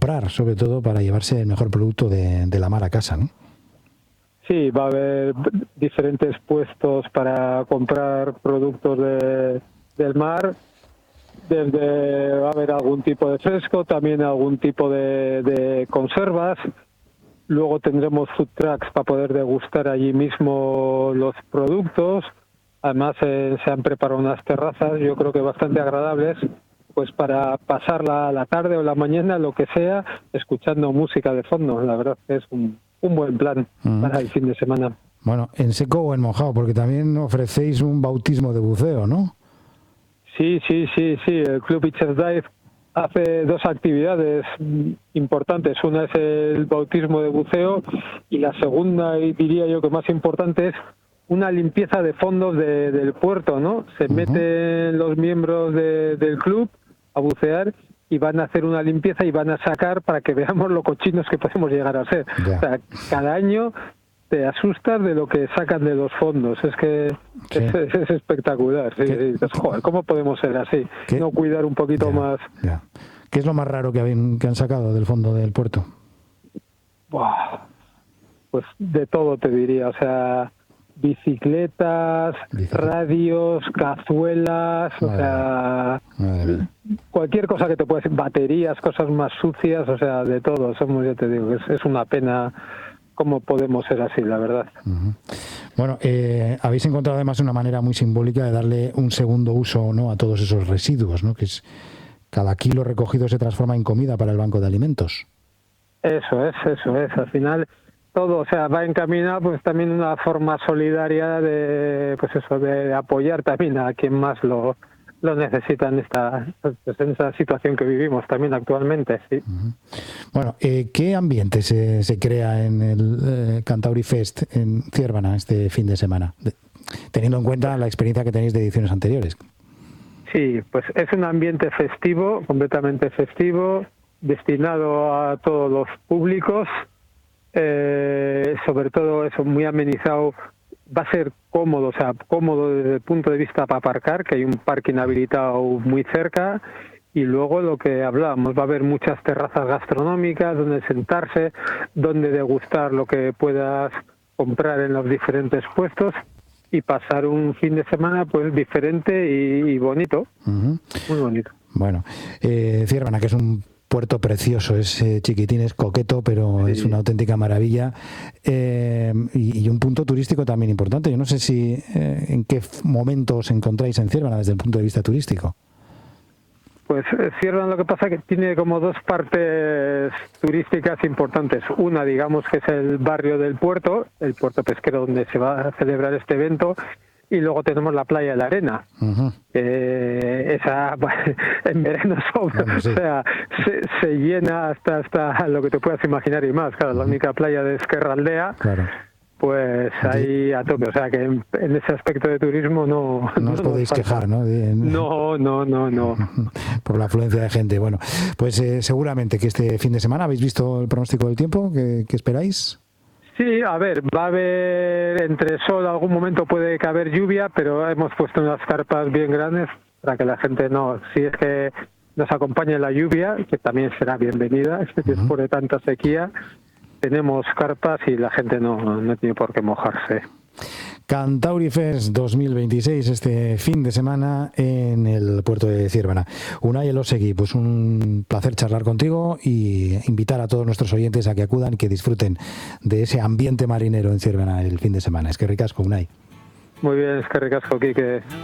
comprar, sobre todo para llevarse el mejor producto de la mar a casa, ¿no? Sí, va a haber diferentes puestos para comprar productos del mar. Va a haber algún tipo de fresco, también algún tipo de conservas. Luego tendremos food trucks para poder degustar allí mismo los productos. Además, se han preparado unas terrazas, yo creo que bastante agradables, pues para pasar la tarde o la mañana, lo que sea, escuchando música de fondo. La verdad que es un buen plan para el fin de semana. Bueno, en seco o en mojado, porque también ofrecéis un bautismo de buceo, ¿no? Sí. El Club Beaches Dive hace dos actividades importantes. Una es el bautismo de buceo y la segunda, y diría yo que más importante, es una limpieza de fondos del puerto, ¿no? Se meten los miembros del club a bucear y van a hacer una limpieza y van a sacar para que veamos lo cochinos que podemos llegar a ser. Yeah. O sea, cada año te asustas de lo que sacan de los fondos. Es que sí. es espectacular. Sí. Dices, joder, ¿cómo podemos ser así? ¿Qué? No cuidar un poquito más. Yeah. ¿Qué es lo más raro que han sacado del fondo del puerto? Buah, pues de todo te diría. O sea, bicicletas, radios, cazuelas, o sea, cualquier cosa que te pueda decir, baterías, cosas más sucias, o sea, de todo. Somos, ya te digo, es una pena cómo podemos ser así, la verdad. Bueno, habéis encontrado además una manera muy simbólica de darle un segundo uso, ¿no?, a todos esos residuos, ¿no?, que es cada kilo recogido se transforma en comida para el banco de alimentos. Eso es. Al final todo, o sea, va encaminado pues también una forma solidaria de, pues eso, de apoyar también a quien más lo necesita en esta situación que vivimos también actualmente, sí. Bueno, ¿qué ambiente se crea en el Cantauri Fest en Ciervana este fin de semana, teniendo en cuenta la experiencia que tenéis de ediciones anteriores? Sí, pues es un ambiente festivo, completamente festivo, destinado a todos los públicos. Sobre todo eso, muy amenizado, va a ser cómodo, o sea, cómodo desde el punto de vista para aparcar, que hay un parking habilitado muy cerca, y luego lo que hablábamos, va a haber muchas terrazas gastronómicas donde sentarse, donde degustar lo que puedas comprar en los diferentes puestos y pasar un fin de semana pues diferente y bonito, muy bonito. Bueno, Ciervana, que es un puerto precioso, es chiquitín, es coqueto, pero sí, es una auténtica maravilla, y un punto turístico también importante. Yo no sé si en qué momento os encontráis en Ciervana desde el punto de vista turístico. Pues Ciervana lo que pasa es que tiene como dos partes turísticas importantes. Una, digamos, que es el barrio del puerto, el puerto pesquero donde se va a celebrar este evento, y luego tenemos la playa de la Arena. Esa en verano sobra, bueno, sí. O sea, se llena hasta lo que te puedas imaginar y más. Claro, la única playa de Esquerraldea, claro, pues ahí a tope. O sea que en ese aspecto de turismo no os podéis quejar, ¿no? No. Por la afluencia de gente. Bueno, pues seguramente que este fin de semana habéis visto el pronóstico del tiempo. ¿Qué esperáis? Sí, a ver, va a haber entre sol, algún momento puede caber lluvia, pero hemos puesto unas carpas bien grandes para que la gente si es que nos acompañe la lluvia, que también será bienvenida, después de tanta sequía, tenemos carpas y la gente no tiene por qué mojarse. Cantauri Fest 2026 este fin de semana en el puerto de Ciervana. Unai Elosegui, pues un placer charlar contigo y invitar a todos nuestros oyentes a que acudan y que disfruten de ese ambiente marinero en Ciervana el fin de semana. Es que ricasco, Unai. Muy bien, es que ricasco, Quique.